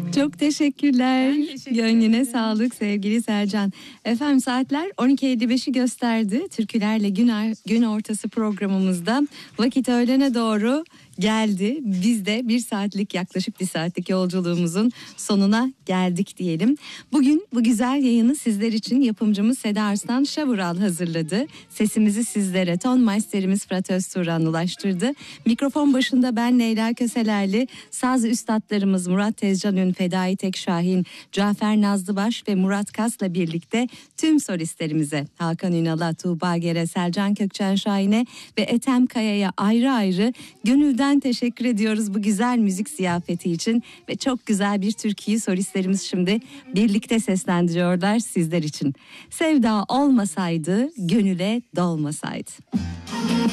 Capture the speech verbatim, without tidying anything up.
Çok teşekkürler. teşekkür Gönlüne ederim. sağlık sevgili Selcan. Efendim saatler on iki elli beşi gösterdi. Türkülerle gün, ar- gün ortası programımızda vakit öğlene doğru geldi. Biz de bir saatlik yaklaşık bir saatlik yolculuğumuzun sonuna geldik diyelim. Bugün bu güzel yayını sizler için yapımcımız Seda Arslan Şavural hazırladı. Sesimizi sizlere ton meisterimiz Fırat Özturan ulaştırdı. Mikrofon başında ben Leyla Köselerli, saz üstadlarımız Murat Tezcan Ün, Fedai Tekşahin, Cafer Nazlıbaş ve Murat Kas'la birlikte tüm solistlerimize Hakan Ünal'a, Tuğba Ger'e, Selcan Kökçen Şahin'e ve Ethem Kaya'ya ayrı ayrı gönülden teşekkür ediyoruz bu güzel müzik ziyafeti için ve çok güzel bir türküyü solistlerimiz şimdi birlikte seslendiriyorlar sizler için. Sevda olmasaydı, gönüle dolmasaydı.